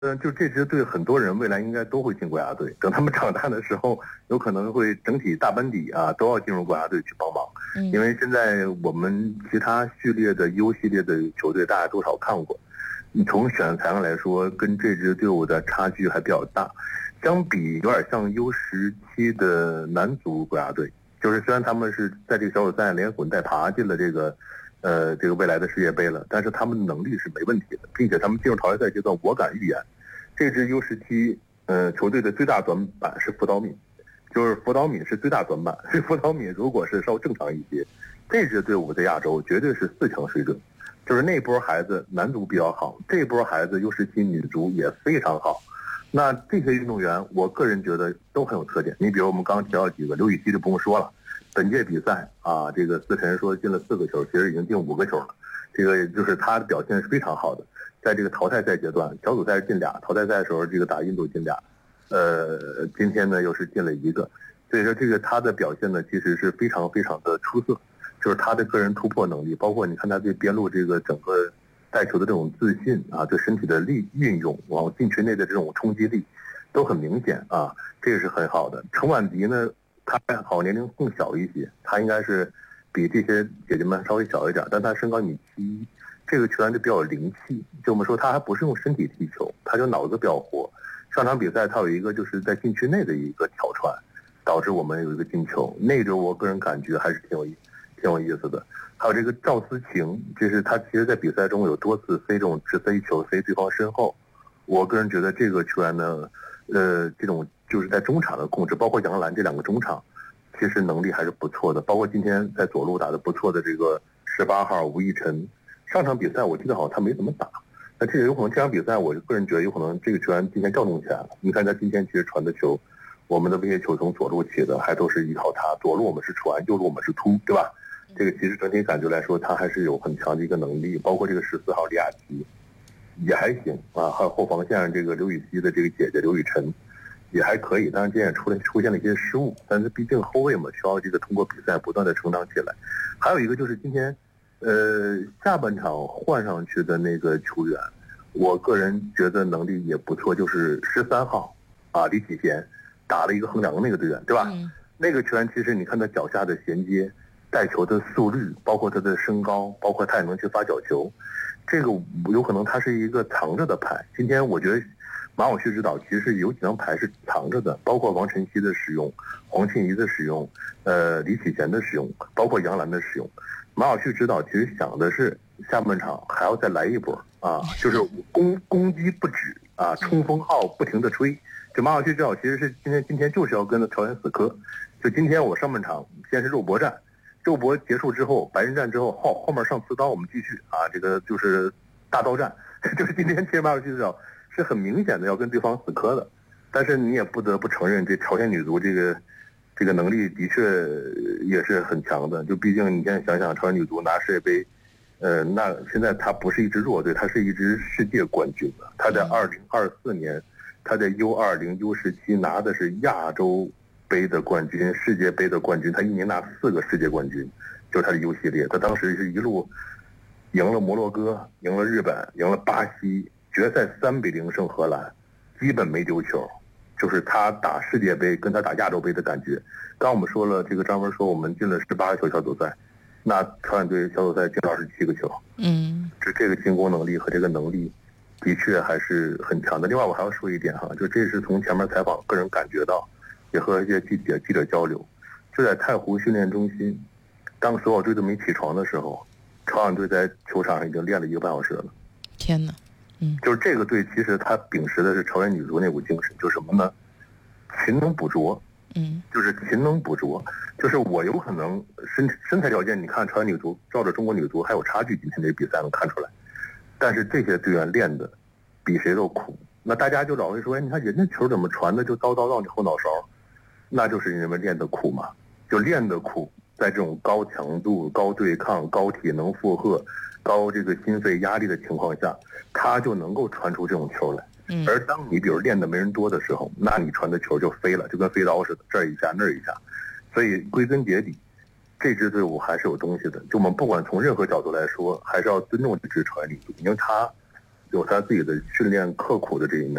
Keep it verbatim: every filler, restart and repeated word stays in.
嗯，就这支队很多人未来应该都会进国家队，等他们长大的时候，有可能会整体大班底啊都要进入国家队去帮忙。嗯，因为现在我们其他序列的 U 系列的球队大家多少看过，你从选材上来说，跟这支队伍的差距还比较大。相比有点像 U 十七的男足国家队，就是虽然他们是在这个小组赛连滚带爬进了这个。呃，这个未来的世界杯了，但是他们的能力是没问题的，并且他们进入淘汰赛阶段，我敢预言，这支 U 十七呃球队的最大短板是辅导敏，就是辅导敏是最大短板。这辅导敏如果是稍微正常一些，这支队伍在亚洲绝对是四强水准。就是那波孩子男足比较好，这波孩子 U 十七女足也非常好。那这些运动员，我个人觉得都很有特点。你比如我们刚刚提到几个，刘禹锡就不用说了。本届比赛啊，这个思辰说进了四个球，其实已经进五个球了。这个就是他的表现是非常好的，在这个淘汰赛阶段，小组赛进俩，淘汰赛的时候这个打印度进俩，呃，今天呢又是进了一个，所以说这个他的表现呢其实是非常非常的出色，就是他的个人突破能力，包括你看他对边路这个整个带球的这种自信啊，对身体的力运用，往禁区内的这种冲击力都很明显啊，这个是很好的。程婉迪呢？他好年龄更小一些，他应该是比这些姐姐们稍微小一点，但他身高一米七一，这个球员就比较有灵气。就我们说他还不是用身体踢球，他就脑子比较活。上场比赛他有一个就是在禁区内的一个挑传，导致我们有一个进球。那个我个人感觉还是挺有意挺有意思的。还有这个赵思晴，就是他其实在比赛中有多次飞这种直飞球飞对方身后，我个人觉得这个球员呢，呃，这种。就是在中场的控制，包括杨澜这两个中场，其实能力还是不错的。包括今天在左路打得不错的这个十八号吴亦辰，上场比赛我记得好像他没怎么打，那这个有可能这场比赛，我个人觉得有可能这个球员今天调动起来了。你看他今天其实传的球，我们的威胁球从左路起的，还都是依靠他。左路我们是传，右路我们是突，对吧？这个其实整体感觉来说，他还是有很强的一个能力。包括这个十四号李雅琪也还行啊，还有后防线上这个刘禹锡的这个姐姐刘雨辰。也还可以，但是今天也出了出现了一些失误，但是毕竟后卫嘛，需要这个通过比赛不断的成长起来。还有一个就是今天，呃，下半场换上去的那个球员，我个人觉得能力也不错，就是十三号啊，李启贤打了一个横梁的那个队员，对吧？嗯、那个球员其实你看他脚下的衔接、带球的速率，包括他的身高，包括他也能去发角球，这个有可能他是一个藏着的牌。今天我觉得。马晓旭指导其实有几张牌是藏着的，包括王晨曦的使用、黄庆怡的使用、呃李启贤的使用，包括杨澜的使用。马晓旭指导其实想的是下半场还要再来一波啊，就是攻攻击不止啊，冲锋号不停的吹。这马晓旭指导其实是今天今天就是要跟朝鲜死磕。就今天我上半场先是肉搏战，肉搏结束之后，白刃战之后后后面上刺刀，我们继续啊，这个就是大刀战。就是今天其实马晓旭指导。是很明显的要跟对方死磕的，但是你也不得不承认，这朝鲜女足这个这个能力的确也是很强的。就毕竟你现在想想，朝鲜女足拿世界杯，呃，那现在她不是一支弱队，她是一支世界冠军了。她在二零二四年，她在 U 二零 U 十七拿的是亚洲杯的冠军、世界杯的冠军，她一年拿四个世界冠军，就是她的 U 系列。她当时是一路赢了摩洛哥，赢了日本，赢了巴西。决赛三比零胜荷兰，基本没丢球，就是他打世界杯跟他打亚洲杯的感觉。刚我们说了，这个张文说我们进了十八个球小组赛，那朝鲜队小组赛进了二十七个球，嗯，就这个进攻能力和这个能力，的确还是很强的。另外我还要说一点哈，就这是从前面采访个人感觉到，也和一些记者记者交流，就在太湖训练中心，当所有队都没起床的时候，朝鲜队在球场上已经练了一个半小时了。 天哪！嗯， 就是这个队，其实他秉持的是朝鲜女足那股精神，就是什么呢？勤能补拙，嗯，就是勤能补拙，就是我有可能身身材条件，你看朝鲜女足照着中国女足还有差距，今天这比赛能看出来，但是这些队员练的比谁都苦。那大家就老会说，哎，你看人家球怎么传的就叨叨到你后脑勺，那就是因为练的苦嘛，就练的苦，在这种高强度、高对抗、高体能负荷。高这个心肺压力的情况下，他就能够传出这种球来。嗯，而当你比如练的没人多的时候，那你传的球就飞了，就跟飞刀似的，这儿一下那儿一下。所以归根结底，这支队伍还是有东西的。就我们不管从任何角度来说，还是要尊重这支朝鲜女足，因为他有他自己的训练刻苦的这一面。